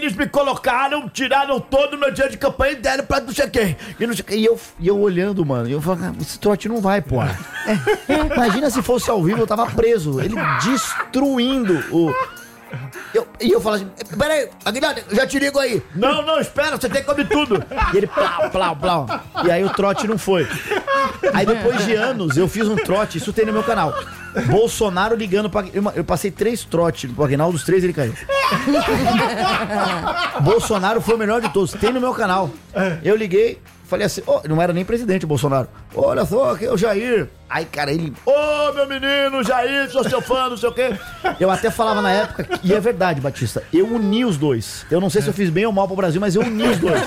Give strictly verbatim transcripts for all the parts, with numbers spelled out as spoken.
eles me colocaram, tiraram todo o meu dia de campanha e deram pra não sei quem. E, não sei quem. E, eu, e eu olhando, mano, e eu falava, esse trote não vai, pô. Imagina se fosse ao vivo, eu tava preso. Ele destruindo o... Eu, e eu falo assim, peraí, Aguinaldo, já te ligo aí. Não, não, espera, você tem que comer tudo. E ele, plau, plau, plau. E aí o trote não foi. Aí depois de anos, eu fiz um trote, isso tem no meu canal. Bolsonaro ligando pra... Eu, eu passei três trotes pro Aguinaldo, dos três ele caiu. Bolsonaro foi o melhor de todos, tem no meu canal. Eu liguei, falei assim, oh, não era nem presidente o Bolsonaro. Olha só, aqui é o Jair. Aí, cara, ele... Ô, oh, meu menino, Jair, sou seu fã, não sei o quê. Eu até falava na época, e é verdade, Batista, eu uni os dois. Eu não sei se eu fiz bem ou mal pro Brasil, mas eu uni os dois.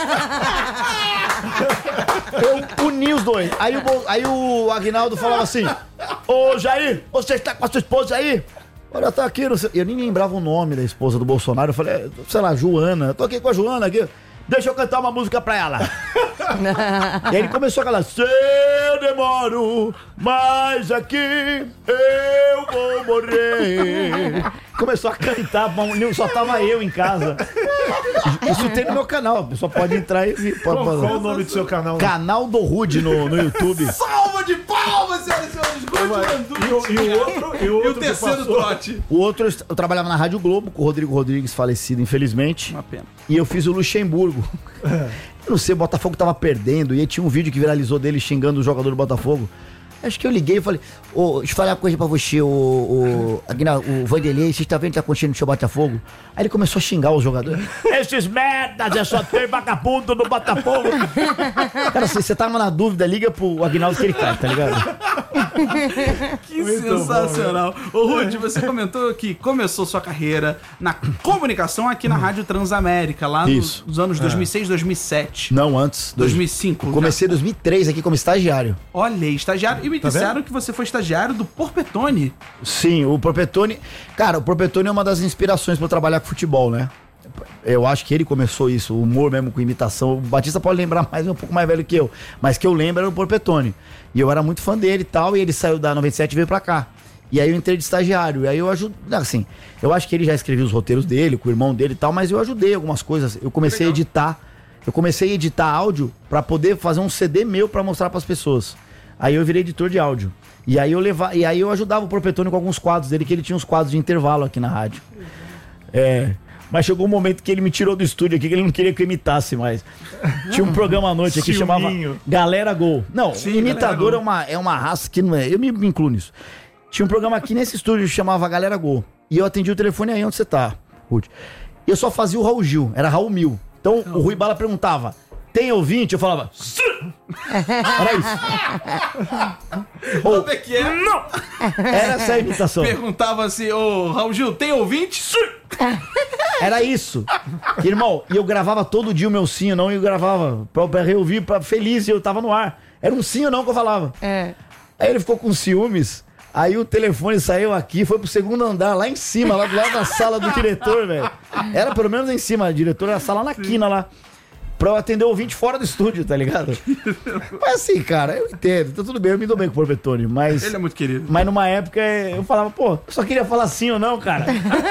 Eu uni os dois. Aí o, aí o Aguinaldo falava assim, ô, oh, Jair, você está com a sua esposa aí? Olha, tá aqui, não sei... Eu nem lembrava o nome da esposa do Bolsonaro. Eu falei, sei lá, Joana. Eu tô aqui com a Joana aqui. Deixa eu cantar uma música pra ela. E aí ele começou a falar, se eu demoro, mas aqui eu vou morrer. Começou a cantar, só tava eu em casa. Isso tem no meu canal, a pessoa pode entrar e ver. Qual, qual o nome do seu canal? Canal do Rude no, no YouTube. Salva de palmas, senhoras e senhores. E o, e o outro, e o, outro e o terceiro trote. O outro, eu trabalhava na Rádio Globo com o Rodrigo Rodrigues, falecido, infelizmente. Uma pena. E eu fiz o Luxemburgo. Eu não sei, o Botafogo tava perdendo. E aí tinha um vídeo que viralizou dele xingando o jogador do Botafogo. Acho que eu liguei e falei, ô, deixa eu falar uma coisa pra você, o, o, o Vanderlei, você tá vendo o que tá acontecendo no seu Botafogo? Aí ele começou a xingar os jogadores. Esses merdas, é só ter vagabundo no Botafogo. Cara, se você tava na dúvida, liga pro Aguinaldo que ele cai, tá ligado? Que Muito sensacional. Ô, Rude, você comentou que começou sua carreira na comunicação aqui na Rádio Transamérica, lá Isso. nos anos dois mil e seis, dois mil e sete. Não, antes. dois mil e cinco. Comecei em dois mil e três aqui como estagiário. Olha, estagiário. E me Tá disseram vendo? que você foi estagiário do Porpetone. Sim, o Porpetone... Cara, o Porpetone é uma das inspirações pra eu trabalhar com futebol, né? Eu acho que ele começou isso, o humor mesmo com imitação. O Batista pode lembrar mais, é um pouco mais velho que eu. Mas que eu lembro era o Porpetone. E eu era muito fã dele e tal, e ele saiu da noventa e sete e veio pra cá. E aí eu entrei de estagiário, e aí eu ajudo, assim, eu acho que ele já escreveu os roteiros dele, com o irmão dele e tal, mas eu ajudei algumas coisas. Eu comecei Legal. a editar, eu comecei a editar áudio pra poder fazer um C D meu pra mostrar pras pessoas. Aí eu virei editor de áudio. E aí eu levava, e aí eu ajudava o Porpetone com alguns quadros dele, que ele tinha uns quadros de intervalo aqui na rádio. É, mas chegou um momento que ele me tirou do estúdio aqui, que ele não queria que eu imitasse mais. Tinha um programa à noite aqui que chamava Galera Gol. Não, Sim, imitador Galera é uma, é uma raça que não é. Eu me incluo nisso. Tinha um programa aqui nesse estúdio que chamava Galera Gol. E eu atendi o telefone aí onde você tá, Ruth. E eu só fazia o Raul Gil, era Raul Mil. Então o Rui Bala perguntava, tem ouvinte? Eu falava, sim! Era isso. Ou, que é? Não! Era essa a imitação. Perguntava assim, ô Raul Gil, tem ouvinte? Sim! Era isso. Irmão, e eu gravava todo dia o meu sim ou não, e eu gravava pra, pra reouvir, pra feliz, e eu tava no ar. Era um sim ou não que eu falava. É. Aí ele ficou com ciúmes, aí o telefone saiu aqui, foi pro segundo andar, lá em cima, lá do lado da sala do diretor, velho. Era pelo menos em cima, a diretora era a sala na quina lá. Pra eu atender o ouvinte fora do estúdio, tá ligado? Mas assim, cara, eu entendo, tá tudo bem, eu me dou bem com o Porpetone, mas... Ele é muito querido. Mas numa época eu falava, pô, eu só queria falar sim ou não, cara.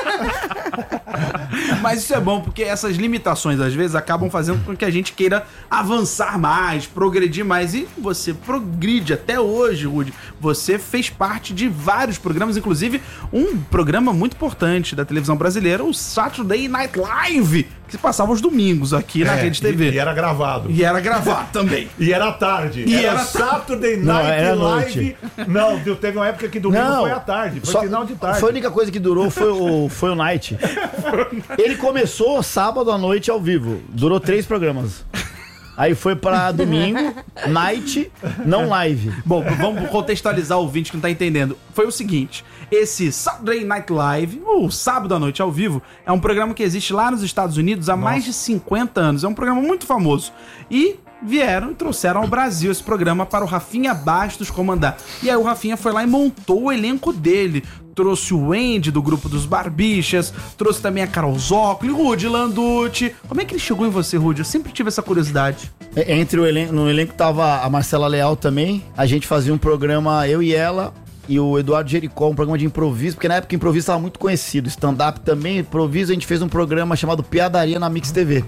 Mas isso é bom, porque essas limitações, às vezes, acabam fazendo com que a gente queira avançar mais, progredir mais. E você progride até hoje, Rude. Você fez parte de vários programas, inclusive um programa muito importante da televisão brasileira, o Saturday Night Live, que se passava aos domingos aqui na É, Rede T V. E, e era gravado. E era gravado também. E era tarde. E era, era Saturday Night Não, era Live. Não, deu- teve uma época que domingo Não, foi à tarde. Foi só- final de tarde. Foi a única coisa que durou, foi o, foi o Night. Ele começou sábado à noite ao vivo. Durou três programas. Aí foi pra domingo, Night, não live. Bom, vamos contextualizar o ouvinte que não tá entendendo. Foi o seguinte, esse Saturday Night Live, ou Sábado à Noite ao Vivo, é um programa que existe lá nos Estados Unidos há Nossa. mais de cinquenta anos. É um programa muito famoso. E vieram e trouxeram ao Brasil esse programa para o Rafinha Bastos comandar. E aí o Rafinha foi lá e montou o elenco dele. Trouxe o Andy do grupo dos Barbichas, trouxe também a Carol Zócoli, Rudy Landucci. Como é que ele chegou em você, Rudy? Eu sempre tive essa curiosidade. Entre o elenco, no elenco tava a Marcela Leal também. A gente fazia um programa, eu e ela, e o Eduardo Jericó, um programa de improviso, porque na época improviso estava muito conhecido, stand-up também, improviso, a gente fez um programa chamado Piadaria na Mix T V.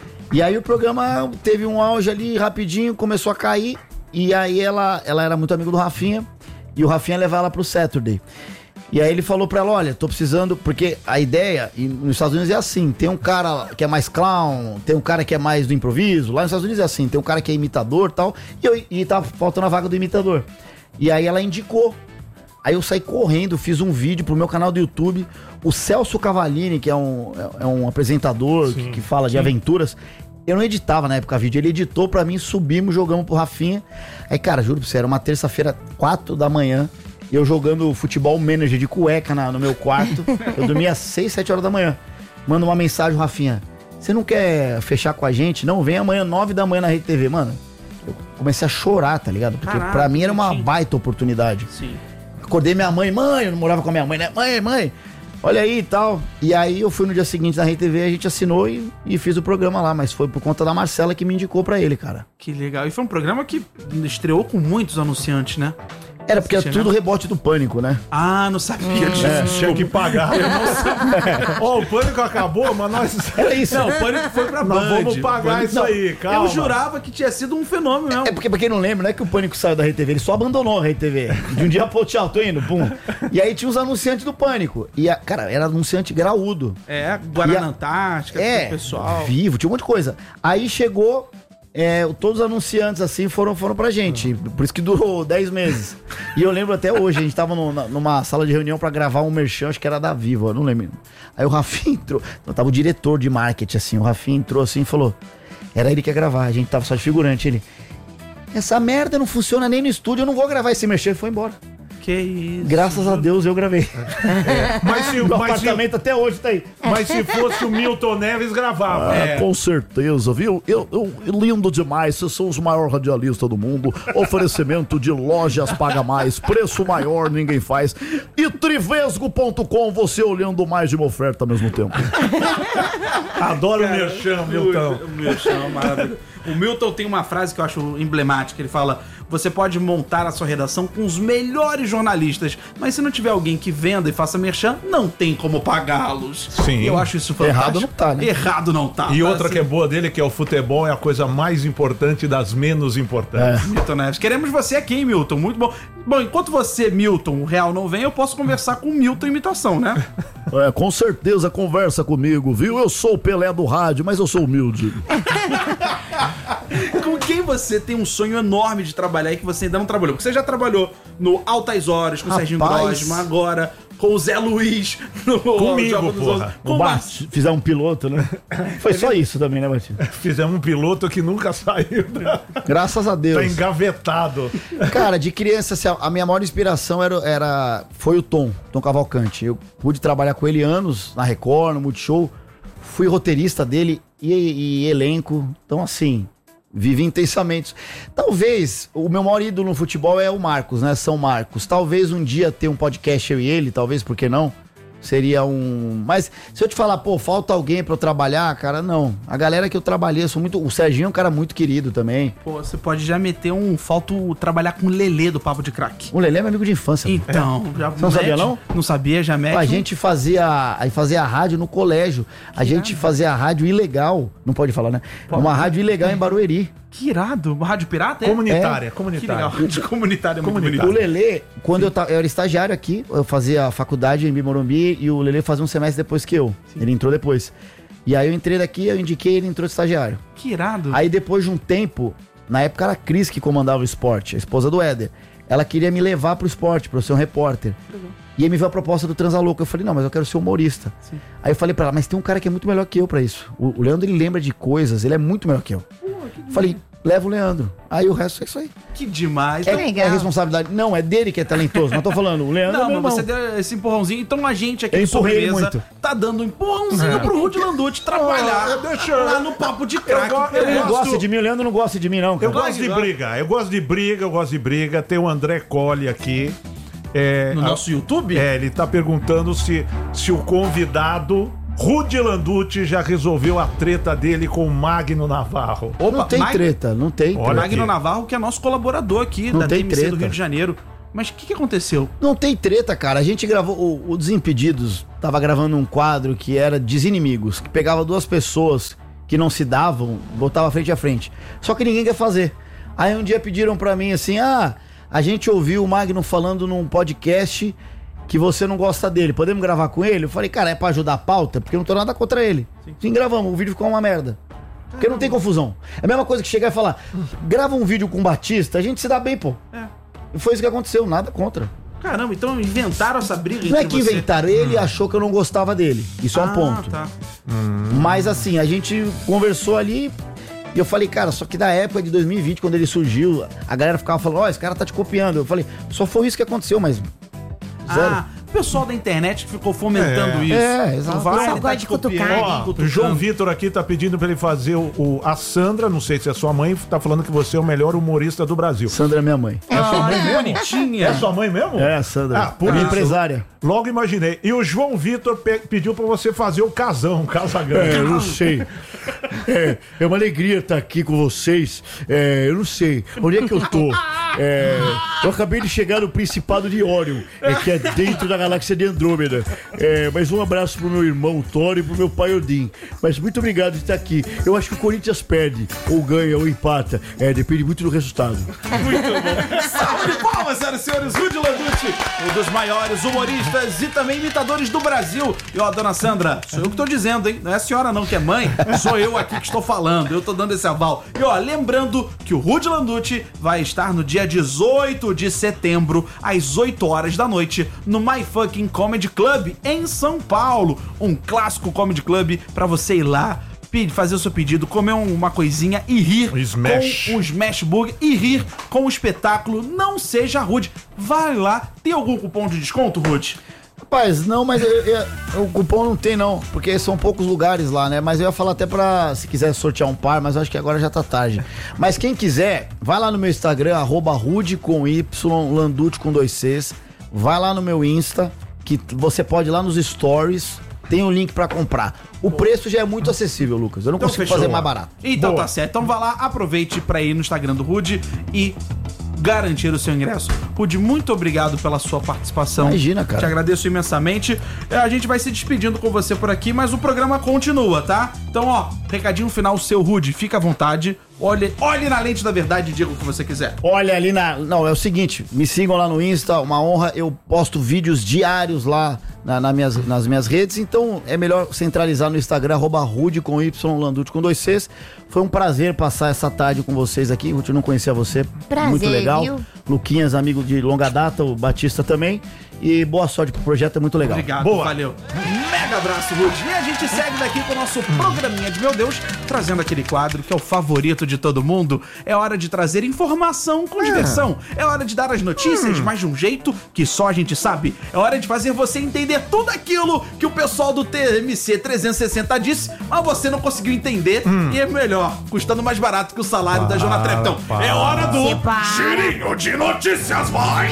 E aí o programa teve um auge ali rapidinho, começou a cair, e aí ela, ela era muito amigo do Rafinha, e o Rafinha ia levar ela pro Saturday. E aí ele falou pra ela, olha, tô precisando, porque a ideia, e nos Estados Unidos é assim, tem um cara que é mais clown, tem um cara que é mais do improviso, lá nos Estados Unidos é assim, tem um cara que é imitador e tal, e, eu, e tava faltando a vaga do imitador. E aí ela indicou, aí eu saí correndo, fiz um vídeo pro meu canal do YouTube, o Celso Cavallini, que é um, é um apresentador que, que fala de aventuras, eu não editava na época vídeo, ele editou pra mim, subimos, jogamos pro Rafinha, aí cara, juro pra você, era uma terça-feira, quatro da manhã, e eu jogando futebol manager de cueca na, no meu quarto. Eu dormia às seis, sete horas da manhã. Manda uma mensagem, Rafinha. Você não quer fechar com a gente? Não, vem amanhã, nove da manhã na Rede T V. Mano, eu comecei a chorar, tá ligado? Porque Caraca, pra mim era uma sim. baita oportunidade. Sim. Acordei minha mãe, mãe, eu não morava com a minha mãe, né? Mãe, mãe, olha aí e tal. E aí eu fui no dia seguinte na Rede T V, a gente assinou e, e fiz o programa lá. Mas foi por conta da Marcela que me indicou pra ele, cara. Que legal. E foi um programa que estreou com muitos anunciantes, né? Era porque é Assistia, tudo né? rebote do Pânico, né? Ah, não sabia disso. É, tinha que pagar. Ó, o Pânico acabou, mas nós... Era isso. Não, o Pânico foi pra Nós Band. vamos pagar Pânico- isso Não, aí, calma. Eu jurava que tinha sido um fenômeno mesmo. É porque, pra quem não lembra, não é que o Pânico saiu da Rede T V, ele só abandonou a Rede T V. De um dia pro outro, tchau, tô indo, pum. E aí tinha os anunciantes do Pânico. E, a, cara, era anunciante graúdo. É, Guaraná E a- Antártica, É, o pessoal. vivo, tinha um monte de coisa. Aí chegou, é, todos os anunciantes, assim, foram, foram pra gente. Por isso que durou dez meses. E eu lembro até hoje, a gente tava no- na- numa sala de reunião pra gravar um merchan, acho que era da Vivo, eu não lembro. Aí o Rafinha entrou, então, tava o diretor de marketing, assim, o Rafinha entrou assim e falou, era ele que ia gravar, a gente tava só de figurante, ele... Essa merda não funciona nem no estúdio, eu não vou gravar esse merchan, e foi embora. Que isso. Graças a Deus eu gravei. Mas se, Meu mas, se, apartamento até hoje tá aí. mas se fosse o Milton Neves, gravava. É, com certeza, viu? Eu, eu, lindo demais, vocês são os maiores radialistas do mundo. Oferecimento de lojas paga mais, preço maior, ninguém faz. E trivesgo ponto com, você olhando mais de uma oferta ao mesmo tempo. Adoro o merchan, Milton. O Milton é maravilhoso. O Milton tem uma frase que eu acho emblemática. Ele fala: você pode montar a sua redação com os melhores jornalistas, mas se não tiver alguém que venda e faça merchan, não tem como pagá-los. Sim. E eu acho isso fantástico. Errado não tá, né? Errado não tá. E tá outra assim. que é boa dele, que é o futebol, é a coisa mais importante das menos importantes. Milton Neves. Queremos você aqui, hein, Milton? Muito bom. Bom, enquanto você, Milton, o Real não vem, eu posso conversar com o Milton imitação, né? É, com certeza conversa comigo, viu? Eu sou o Pelé do rádio, mas eu sou humilde. Com quem você tem um sonho enorme de trabalhar e que você ainda não trabalhou? Porque você já trabalhou no Altas Horas com o Serginho Rapaz. Grosman, agora com o Zé Luiz no Comigo, Jogos dos porra. Onze, com o Bah, Mar- se fizer um piloto, né? Foi só isso também, né, Martinho? Fizemos um piloto que nunca saiu. Da... Graças a Deus. Tá engavetado. Cara, de criança, assim, a minha maior inspiração era, era, foi o Tom, Tom Cavalcante. Eu pude trabalhar com ele anos na Record, no Multishow. Fui roteirista dele e, e elenco. Então, assim, vivi intensamente. Talvez, o meu maior ídolo no futebol é o Marcos, né? São Marcos. Talvez um dia ter um podcast eu e ele, talvez, por que não? Seria um... Mas se eu te falar, pô, falta alguém pra eu trabalhar, cara, não. A galera que eu trabalhei, eu sou muito... O Serginho é um cara muito querido também. Pô, você pode já meter um... Falto trabalhar com o Lelê do Papo de Crack. O Lelê é meu amigo de infância. Então, já Você não sabia, não? Não sabia, já mete. A um- gente fazia, aí fazia a rádio no colégio. A gente fazia a rádio ilegal. Não pode falar, né? Uma rádio ilegal em Barueri. Que irado. Rádio Pirata, é? Comunitária, Que comunitária. legal. Rádio comunitária, é muito Comunitária. O bonito. Lelê, quando eu, ta- eu era estagiário aqui, eu fazia a faculdade em Morumbi e o Lelê fazia um semestre depois que eu. Ele entrou depois. E aí eu entrei daqui, eu indiquei, ele entrou de estagiário. Que irado. Aí depois de um tempo, na época era a Cris que comandava o esporte, a esposa do Éder. Ela queria me levar pro esporte, pra eu ser um repórter. E aí me veio a proposta do Transalouco. Eu falei, não, mas eu quero ser humorista. Sim. Aí eu falei pra ela, mas tem um cara que é muito melhor que eu pra isso. O, o Leandro, ele lembra de coisas, ele é muito melhor que eu. Falei, leva o Leandro. Aí o resto é isso aí. Que demais. É, Então- é a responsabilidade. Não, é dele que é talentoso. Não tô falando, o Leandro é Não, meu mas irmão. você deu esse empurrãozinho. Então a gente aqui Eu no empurrei ele Sobremesa muito. tá dando um empurrãozinho pro Rudy Landucci trabalhar Ah, deixa eu- lá no Papo de Crack. go- eu Ele não gosto- gosta de mim, o Leandro não gosta de mim, não, Eu cara. gosto de Vai, vai. briga, eu gosto de briga, eu gosto de briga. Tem o André Colli aqui. É, No a- nosso YouTube? É, ele tá perguntando se, se o convidado Rudy Landucci já resolveu a treta dele com o Magno Navarro. Opa, Não tem Mag- treta, não tem Olha treta. Magno aqui. Navarro, que é nosso colaborador aqui Não da tem T M C do treta. Rio de Janeiro. Mas o que, que aconteceu? Não tem treta, cara. A gente gravou, o, o Desimpedidos tava gravando um quadro que era Desinimigos, que pegava duas pessoas que não se davam, botava frente a frente. Só que ninguém quer fazer. Aí um dia pediram pra mim assim, ah, a gente ouviu o Magno falando num podcast que você não gosta dele, podemos gravar com ele? Eu falei, cara, é pra ajudar a pauta? Porque eu não tô nada contra ele. Sim, Sim gravamos, o vídeo ficou uma merda. Porque não tem confusão. É a mesma coisa que chegar e falar, grava um vídeo com o Batista, a gente se dá bem, pô. É. E foi isso que aconteceu, nada contra. Caramba, então inventaram essa briga entre Não é que você... inventaram, ele hum. achou que eu não gostava dele. Isso ah, é um ponto. Tá. Hum. Mas assim, a gente conversou ali e eu falei, cara, só que na época de dois mil e vinte, quando ele surgiu, a galera ficava falando, ó, oh, esse cara tá te copiando. Eu falei, só foi isso que aconteceu, mas... Zero. Ah, o pessoal da internet que ficou fomentando é, isso. É, exato. Vai, tá gosta de cutucar. Ó, o João Vitor aqui tá pedindo pra ele fazer o, o... A Sandra, não sei se é sua mãe, tá falando que você é o melhor humorista do Brasil. Sandra é minha mãe. É, é sua mãe mesmo? Bonitinha. É sua mãe mesmo? É, a Sandra. Ah, por minha isso. empresária. Logo imaginei. E o João Vitor pe pediu pra você fazer o casão, o Casagrande. É, eu não sei. É, é uma alegria estar aqui com vocês. É, eu não sei. Onde é que eu tô? É, eu acabei de chegar no Principado de Órion, é, que é dentro da galáxia de Andrômeda. É, mas um abraço pro meu irmão Thor e pro meu pai Odin. Mas muito obrigado de estar aqui. Eu acho que o Corinthians perde, ou ganha, ou empata. É, depende muito do resultado. Muito bom. Salve de palmas, senhoras e senhores. Rudy Landucci, um dos maiores humoristas e também imitadores do Brasil. E ó, dona Sandra, sou eu que tô dizendo, hein? Não é a senhora não que é mãe, sou eu aqui que estou falando. Eu tô dando esse aval. E ó, lembrando que o Rudy Landucci vai estar no dia dezoito de setembro, às oito horas da noite, no My Fucking Comedy Club, em São Paulo. Um clássico comedy club pra você ir lá, fazer o seu pedido, comer uma coisinha e rir Smash. com o Smash Burger e rir com o espetáculo. Não seja rude. Vai lá. Tem algum cupom de desconto, Rudy? Rapaz, não, mas eu, eu, o cupom não tem não, porque são poucos lugares lá, né? Mas eu ia falar até pra, se quiser sortear um par, mas eu acho que agora já tá tarde. Mas quem quiser, vai lá no meu Instagram, arroba Rudy com Y, Landucci com dois Cs. Vai lá no meu Insta, que você pode ir lá nos stories, tem um link pra comprar. O preço já é muito acessível, Lucas. Eu não então consigo fechou. fazer mais barato. Então Boa. Tá certo. Então vai lá, aproveite pra ir no Instagram do Rudy e garantir o seu ingresso. Rudy, muito obrigado pela sua participação. Imagina, cara. Te agradeço imensamente. A gente vai se despedindo com você por aqui, mas o programa continua, tá? Então, ó, recadinho final seu, Rudy. Fica à vontade. Olhe, olhe na lente da verdade e diga o que você quiser. Olha ali na... Não, é o seguinte, me sigam lá no Insta, uma honra. Eu posto vídeos diários lá na, na minhas, nas minhas redes, então é melhor centralizar no Instagram, arroba Rudy com Y, Landucci com dois Cs. Foi um prazer passar essa tarde com vocês aqui. Rudy, eu não conhecia você. Prazer, muito legal. Viu? Luquinhas, amigo de longa data, o Batista também. E boa sorte pro projeto, é muito legal. Obrigado, boa. Valeu. Mega abraço, Rudy. E a gente segue daqui com o nosso programinha de Meu Deus, trazendo aquele quadro que é o favorito de todo mundo. É hora de trazer informação com diversão. É hora de dar as notícias, hum. mas de um jeito que só a gente sabe. É hora de fazer você entender tudo aquilo que o pessoal do T M C trezentos e sessenta disse, mas você não conseguiu entender. Hum. E é melhor, custando mais barato que o salário para, da Jona Trepp. Então, é hora do Girinho de Notícias, vai!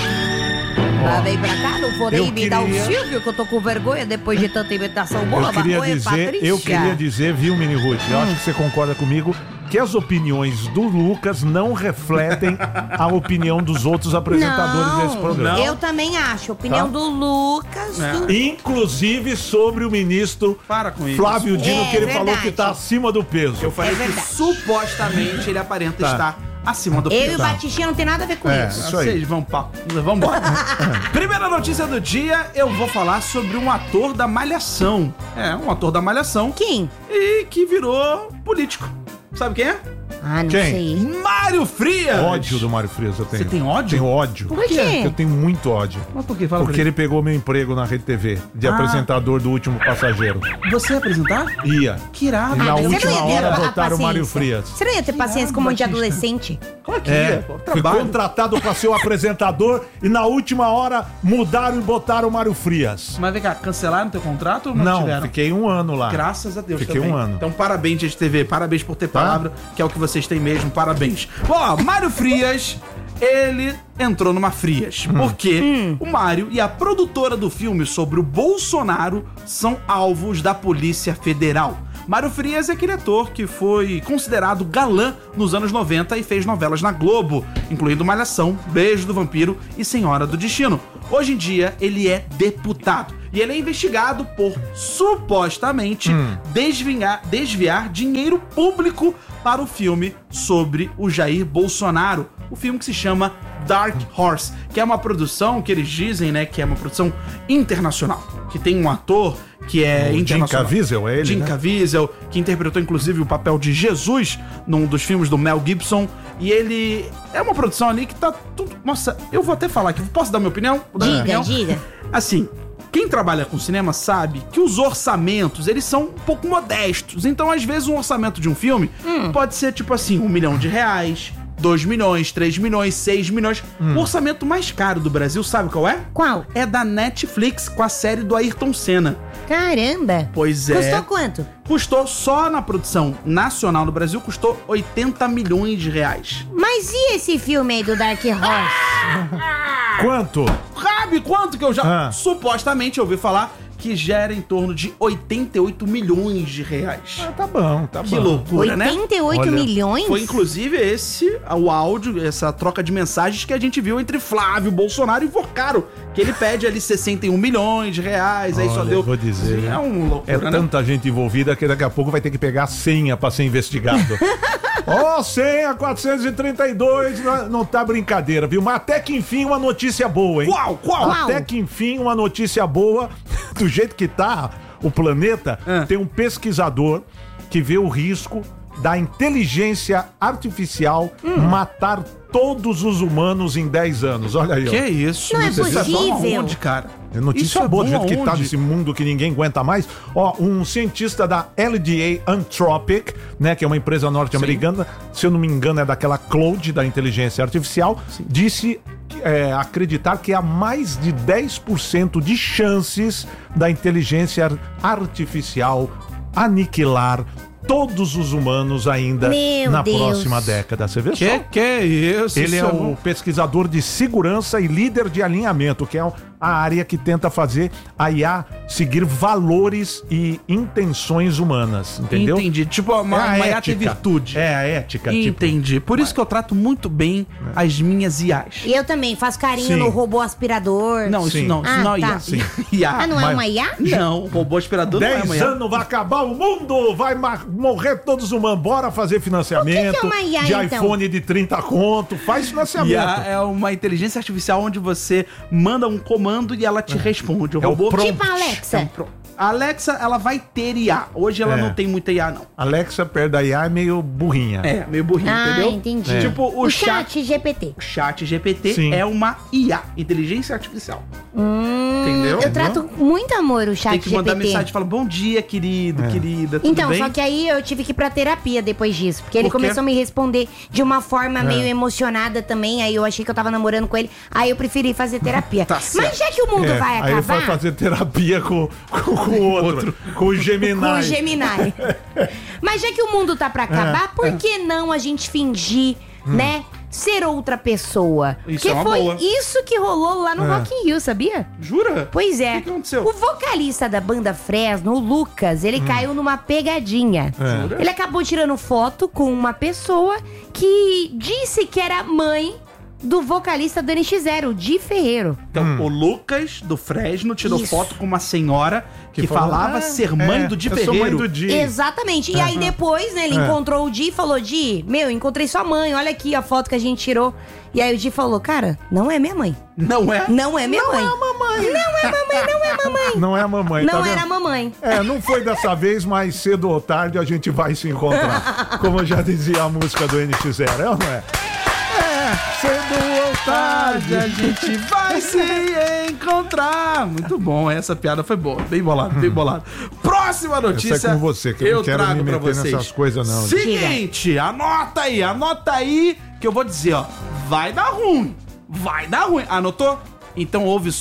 Ela vem pra cá, não vou nem imitar queria... o Silvio, que eu tô com vergonha depois de tanta imitação boa. Eu queria Oi, dizer, Patrícia. eu queria dizer, viu, Mini Ruth, eu hum. acho que você concorda comigo, que as opiniões do Lucas não refletem a opinião dos outros apresentadores não, desse programa. Eu também acho. A opinião tá? do Lucas. É. Do... Inclusive sobre o ministro Para com isso. Flávio Dino, é, que ele verdade. falou que tá acima do peso. Eu falei é que supostamente ele aparenta tá. estar acima do Eu peso. e o Batistinha não tem nada a ver com é, isso. isso aí. Vocês vão pa... Vamos embora. Primeira notícia do dia, eu vou falar sobre um ator da Malhação. É, um ator da Malhação. Quem? E que virou político. Sabe quem é? Ah, não Quem? sei. Mário Frias! Ódio do Mário Frias eu tenho. Você tem ódio? Tenho ódio. Por quê? Eu tenho muito ódio. Mas por quê? Fala Porque ele pegou meu emprego na Rede T V, de Ah. apresentador do Último Passageiro. Você ia apresentar? Ia. Que irado. E na Ah, mas você última não ia ter hora a botaram o Mário paciência. Frias. Você não ia ter paciência com um monte de Batista. adolescente? Claro que É, ia, pô. fui Trabalho. contratado para ser o apresentador e na última hora mudaram e botaram o Mário Frias. Mas vem cá, cancelaram teu contrato ou não, Não, tiveram? fiquei um ano lá. Graças a Deus Fiquei também. um ano. Então parabéns, Rede T V. Parabéns por ter palavra, que é o que vocês têm mesmo. Parabéns. Ó, Mário Frias, ele entrou numa Frias. Porque Hum. o Mário e a produtora do filme sobre o Bolsonaro são alvos da Polícia Federal. Mário Frias é aquele ator que foi considerado galã nos anos noventa e fez novelas na Globo, incluindo Malhação, Beijo do Vampiro e Senhora do Destino. Hoje em dia, ele é deputado e ele é investigado por, supostamente, hum. desviar, desviar dinheiro público para o filme sobre o Jair Bolsonaro. O filme que se chama Dark Horse, que é uma produção que eles dizem, né, que é uma produção internacional, que tem um ator que é o internacional. Jim Caviezel, é ele, Jim né? Caviezel, que interpretou inclusive o papel de Jesus num dos filmes do Mel Gibson, e ele é uma produção ali que tá tudo... Nossa, eu vou até falar aqui, posso dar minha opinião? Dar Diga, minha opinião? diga. Assim, quem trabalha com cinema sabe que os orçamentos, eles são um pouco modestos. Então, às vezes, um orçamento de um filme hum. pode ser, tipo assim, um milhão de reais, dois milhões, três milhões, seis milhões. Hum. O orçamento mais caro do Brasil, sabe qual é? Qual? É da Netflix, com a série do Ayrton Senna. Caramba! Pois é. Custou quanto? Custou, só na produção nacional no Brasil, custou oitenta milhões de reais. Mas e esse filme aí do Dark Horse? Quanto? Sabe quanto que eu já, Ah. supostamente, ouvi falar que gera em torno de oitenta e oito milhões de reais. Ah, tá bom, tá Que bom. loucura, né? oitenta e oito Olha, milhões? Foi inclusive esse, o áudio, essa troca de mensagens que a gente viu entre Flávio Bolsonaro e Vorcaro, que ele pede ali sessenta e um milhões de reais, aí só Olha, deu... vou dizer, É né? um loucura, É né? tanta gente envolvida que daqui a pouco vai ter que pegar a senha pra ser investigado. Ó, oh, senha quatrocentos e trinta e dois, não, não tá brincadeira, viu? Mas até que enfim uma notícia boa, hein? Qual? Qual? Até que enfim uma notícia boa, do jeito que tá o planeta, Ah. tem um pesquisador que vê o risco da inteligência artificial Hum. matar todos os humanos em dez anos. Olha aí, ó. Que isso? Não é Isso bom possível. aonde, cara? É notícia Isso é boa, do bom jeito que tá aonde? nesse mundo que ninguém aguenta mais. Ó, um cientista da L D A Anthropic, né, que é uma empresa norte-americana, se eu não me engano é daquela Claude, da inteligência artificial, disse é, acreditar que há mais de dez por cento de chances da inteligência artificial aniquilar todos os humanos ainda Meu na Deus. próxima década. Você vê Que só? que é isso? Ele Isso é bom. o pesquisador de segurança e líder de alinhamento, que é a área que tenta fazer a I A seguir valores e intenções humanas, entendeu? Entendi. Tipo, uma, É a uma I A tem ética. virtude. É a ética, tipo. Entendi. Por isso que eu trato muito bem as minhas I As. E eu também faço carinho Sim. no robô aspirador. Não, isso Sim. não. Isso Ah, não é I A. tá. Sim. I A. Ah, não é Mas- uma I A? Não, o robô aspirador não é uma Dez I A. anos vai acabar o mundo, vai ma- morrer todos os humanos. Bora fazer financiamento O que que é uma I A, de então? iPhone de trinta conto, faz financiamento. I A é uma inteligência artificial onde você manda um comando e ela te responde. O É o robô... prompt. Tipo a Alexa. Então, pronto. A Alexa, ela vai ter I A. Hoje ela É. não tem muita I A, não. Alexa perto da I A é meio burrinha. É, meio burrinho, Ah, entendeu? entendi. É. Tipo, o, O chat... chat G P T. O chat G P T Sim. é uma I A, inteligência artificial. Hum, Entendeu? Eu trato com muito amor o chat Tem que mandar G P T. mensagem e falar, bom dia, querido, É. querida, tudo Então, bem? só que aí eu tive que ir pra terapia depois disso. Porque ele Por quê? começou a me responder de uma forma É. meio emocionada também. Aí eu achei que eu tava namorando com ele. Aí eu preferi fazer terapia. Tá certo. Mas já que o mundo É, vai aí ele foi acabar fazer terapia com, com, com o outro, com o Gemini. com o Gemini. Mas já que o mundo tá pra acabar, por que não a gente fingir, né? Ser outra pessoa? Isso que é uma foi boa. isso que rolou lá no É. Rock in Rio, sabia? Jura? Pois é. O que que aconteceu? O vocalista da banda Fresno, o Lucas, ele caiu numa pegadinha. É. Jura? Ele acabou tirando foto com uma pessoa que disse que era mãe do vocalista do N X zero, o Di Ferreiro. Então, o Lucas, do Fresno, tirou Isso. foto com uma senhora que, Que falou, falava "Ah, ser mãe é, do Di eu sou mãe Ferreiro. do Di." Exatamente. E aí depois, né, ele É. encontrou o Di e falou: Di, meu, encontrei sua mãe, olha aqui a foto que a gente tirou. E aí o Di falou: cara, não é minha mãe. Não é? Não é minha Não mãe. é a mamãe. Não é mamãe, não é mamãe. Não é a mamãe, Não tá vendo? era mamãe. É, não foi dessa vez, mas cedo ou tarde a gente vai se encontrar. Como já dizia a música do N X zero, é ou não é? É, cedo ou tarde. A gente vai se encontrar. Muito bom, essa piada foi boa. Bem bolado, bem bolado. Próxima notícia. Essa é com você, que eu não quero trago me pra meter vocês. nessas coisas, não. Seguinte, anota aí, anota aí que eu vou dizer, ó. Vai dar ruim. Vai dar ruim. Anotou? Então ouve só.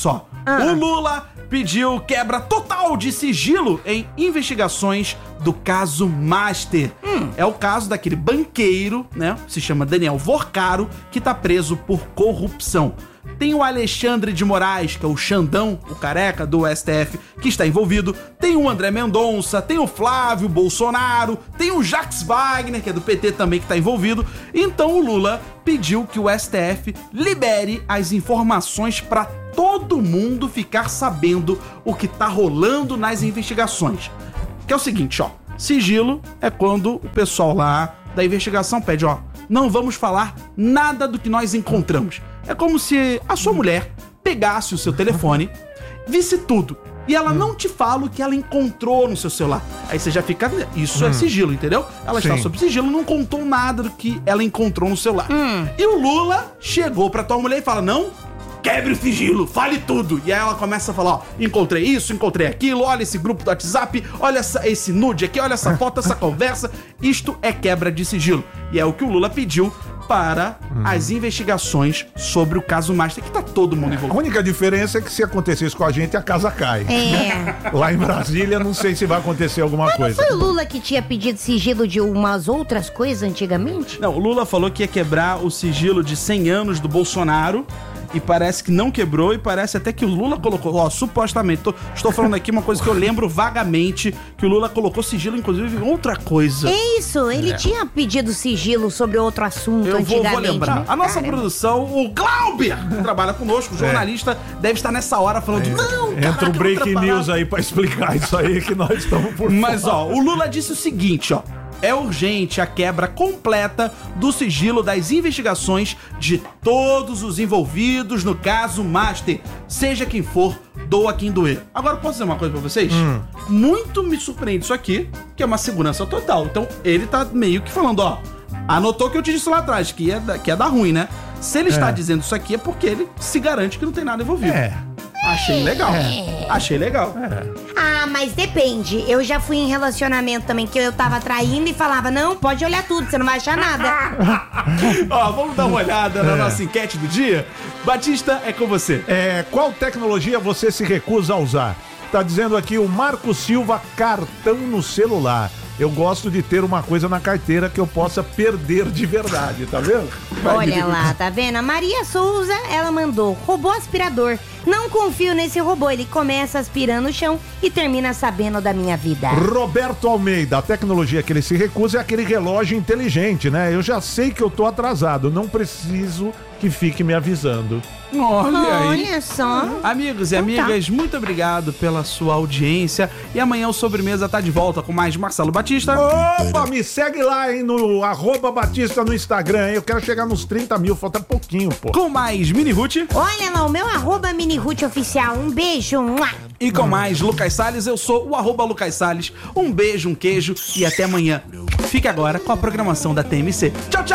Ah. O Lula pediu quebra total de sigilo em investigações do caso Master. Hum. É o caso daquele banqueiro, né? Se chama Daniel Vorcaro, que tá preso por corrupção. Tem o Alexandre de Moraes, que é o Xandão, o careca do S T F, que está envolvido. Tem o André Mendonça, tem o Flávio Bolsonaro, tem o Jacques Wagner, que é do P T também, que está envolvido. Então o Lula pediu que o S T F libere as informações para todo mundo ficar sabendo o que tá rolando nas investigações. Que é o seguinte, ó. Sigilo é quando o pessoal lá da investigação pede, ó, não vamos falar nada do que nós encontramos. É como se a sua mulher pegasse o seu telefone, visse tudo, e ela não te fala o que ela encontrou no seu celular. Aí você já fica... Isso hum. é sigilo, entendeu? Ela Sim. está sob sigilo, não contou nada do que ela encontrou no celular. Hum. E o Lula chegou pra tua mulher e fala, não... Quebre o sigilo, fale tudo. E aí ela começa a falar, ó, encontrei isso, encontrei aquilo, olha esse grupo do WhatsApp, olha essa, esse nude aqui, olha essa foto, essa conversa. Isto é quebra de sigilo. E é o que o Lula pediu para hum. as investigações sobre o caso Master, que tá todo mundo envolvido. A única diferença é que se acontecer isso com a gente, a casa cai. É. Lá em Brasília, não sei se vai acontecer alguma Mas coisa. Não foi o Lula que tinha pedido sigilo de umas outras coisas antigamente? Não, o Lula falou que ia quebrar o sigilo de cem anos do Bolsonaro. E parece que não quebrou, e parece até que o Lula colocou, ó, supostamente, tô, estou falando aqui uma coisa que eu lembro vagamente, que o Lula colocou sigilo, inclusive, em outra coisa. É isso, ele é. tinha pedido sigilo sobre outro assunto eu antigamente. Eu vou, vou lembrar. Né? A nossa Caramba. produção, o Glauber, que trabalha conosco, o jornalista, é. deve estar nessa hora falando, é. não, Entra caraca, o breaking outra news aí pra explicar isso aí, que nós estamos por Mas, fora. ó, o Lula disse o seguinte, ó. É urgente a quebra completa do sigilo das investigações de todos os envolvidos no caso Master, seja quem for, doa quem doer. Agora, posso dizer uma coisa pra vocês? Hum. Muito me surpreende isso aqui, que é uma segurança total. Então, ele tá meio que falando, ó, anotou que eu te disse lá atrás, que ia, que ia dar ruim, né? Se ele é. está dizendo isso aqui, é porque ele se garante que não tem nada envolvido. É. Achei legal. É. Achei legal. É. Ah, mas depende. Eu já fui em relacionamento também, que eu tava traindo e falava, não, pode olhar tudo, você não vai achar nada. Ó, vamos dar uma olhada na é. nossa enquete do dia? Batista, é com você. É, qual tecnologia você se recusa a usar? Tá dizendo aqui o Marco Silva, cartão no celular. Eu gosto de ter uma coisa na carteira que eu possa perder de verdade, tá vendo? Olha lá, tá vendo? A Maria Souza, ela mandou robô aspirador. Não confio nesse robô, ele começa aspirando o chão e termina sabendo da minha vida. Roberto Almeida, a tecnologia que ele se recusa é aquele relógio inteligente, né? Eu já sei que eu tô atrasado, não preciso que fique me avisando. Olha aí. Olha só. Amigos e então, amigas, tá. muito obrigado pela sua audiência. E amanhã o Sobremesa tá de volta com mais Marcelo Batista. Opa, me segue lá, hein, no arroba Batista no Instagram, hein? Eu quero chegar nos trinta mil, falta pouquinho, pô. Com mais Mini Ruth. Olha lá, o meu arroba Mini Ruth Oficial. Um beijo. Mua. E com mais Lucas Salles, eu sou o arroba Lucas Salles. Um beijo, um queijo e até amanhã. Fique agora com a programação da T M C. Tchau, tchau!